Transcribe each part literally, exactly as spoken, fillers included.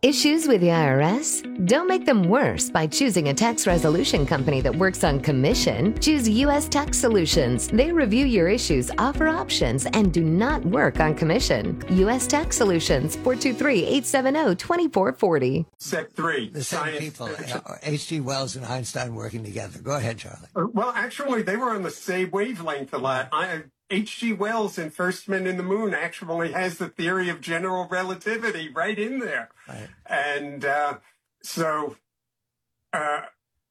Issues with the I R S? Don't make them worse by choosing a tax resolution company that works on commission. Choose U S Tax Solutions. They review your issues, offer options, and do not work on commission. U S Tax Solutions, four two three, eight seven zero, two four four zero. Step three. The same science. people, H G. Wells and Einstein working together. Go ahead, Charlie. Well, actually, they were on the same wavelength a lot. I, H G. Wells in First Men in the Moon actually has the theory of general relativity right in there. Right. And uh, so uh,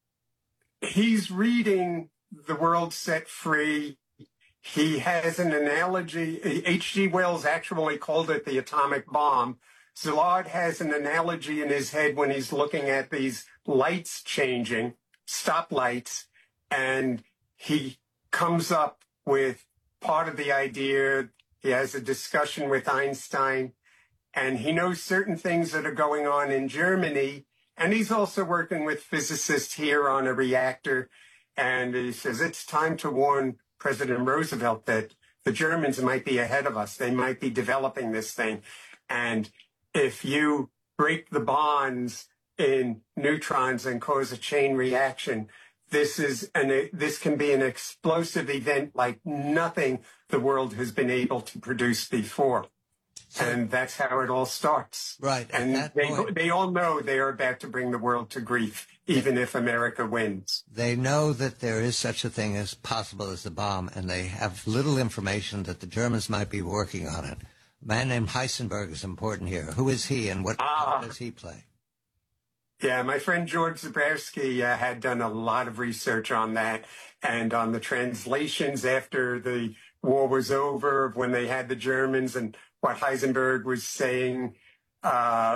he's reading The World Set Free. He has an analogy. H G. Wells actually called it the atomic bomb. Szilard has an analogy in his head when he's looking at these lights changing, stoplights, and he comes up with part of the idea. He has a discussion with Einstein, and he knows certain things that are going on in Germany. And he's also working with physicists here on a reactor. And he says, it's time to warn President Roosevelt that the Germans might be ahead of us. They might be developing this thing. And if you break the bonds in neutrons and cause a chain reaction, This is an, this can be an explosive event like nothing the world has been able to produce before. So, and that's how it all starts. Right. And they, point, they all know they are about to bring the world to grief, even if America wins. They know that there is such a thing as possible as the bomb, and they have little information that the Germans might be working on it. A man named Heisenberg is important here. Who is he, and what ah. role does he play? Yeah, my friend George Zebrowski uh, had done a lot of research on that and on the translations after the war was over, when they had the Germans and what Heisenberg was saying. Uh,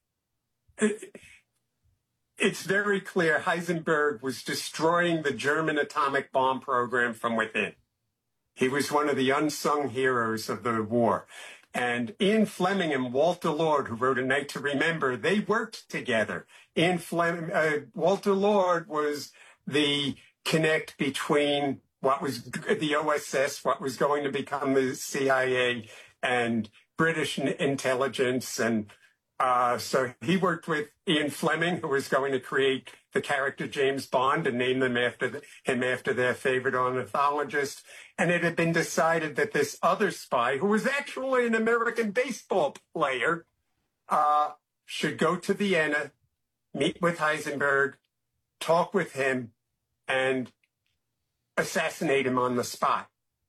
it, it's very clear Heisenberg was destroying the German atomic bomb program from within. He was one of the unsung heroes of the war. And Ian Fleming and Walter Lord, who wrote A Night to Remember, they worked together. Ian Fleming, uh, Walter Lord was the connect between what was the O S S, what was going to become the C I A, and British intelligence. And uh, so he worked with Ian Fleming, who was going to create the character James Bond and name them after the, him after their favorite ornithologist. And it had been decided that this other spy, who was actually an American baseball player, uh, should go to Vienna, meet with Heisenberg, talk with him, and assassinate him on the spot.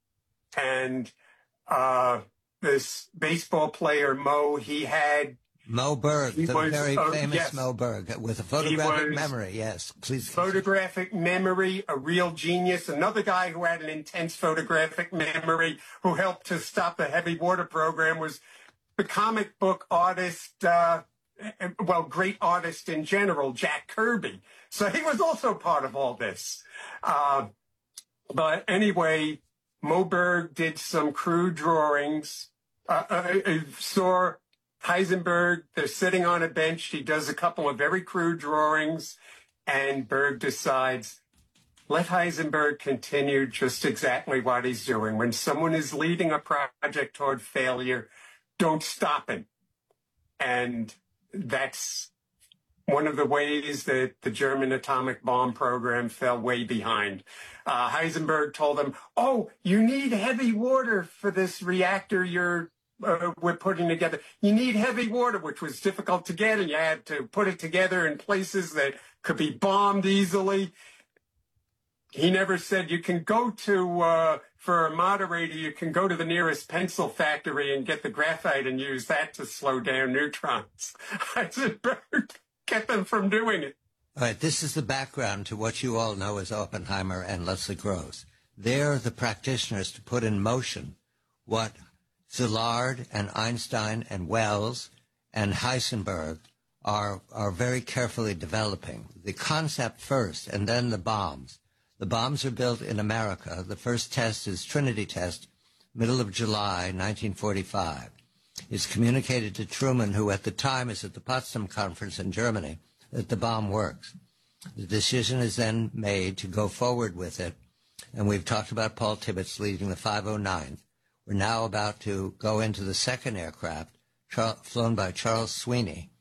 And uh, this baseball player, Mo, he had... Mo Berg, the was, very uh, famous yes. Mo Berg, with a photographic memory, yes. Please. Photographic memory, a real genius. Another guy who had an intense photographic memory, who helped to stop the heavy water program, was the comic book artist, uh, well, great artist in general, Jack Kirby. So he was also part of all this. Uh, but anyway, Mo Berg did some crude drawings, uh, uh, uh, saw Heisenberg, they're sitting on a bench. He does a couple of very crude drawings, and Berg decides, let Heisenberg continue just exactly what he's doing. When someone is leading a project toward failure, don't stop him. And that's one of the ways that the German atomic bomb program fell way behind. Uh, Heisenberg told them, oh, you need heavy water for this reactor you're Uh, we're putting together. You need heavy water, which was difficult to get, and you had to put it together in places that could be bombed easily. He never said you can go to, uh, for a moderator, you can go to the nearest pencil factory and get the graphite and use that to slow down neutrons. Heisenberg kept them from doing it. All right, this is the background to what you all know as Oppenheimer and Leslie Gross. They're the practitioners to put in motion what Szilard and Einstein and Wells and Heisenberg are are very carefully developing. The concept first, and then the bombs. The bombs are built in America. The first test is Trinity test, middle of July, nineteen forty-five. It's communicated to Truman, who at the time is at the Potsdam Conference in Germany, that the bomb works. The decision is then made to go forward with it, and we've talked about Paul Tibbets leading the five oh ninth. We're now about to go into the second aircraft, flown by Charles Sweeney,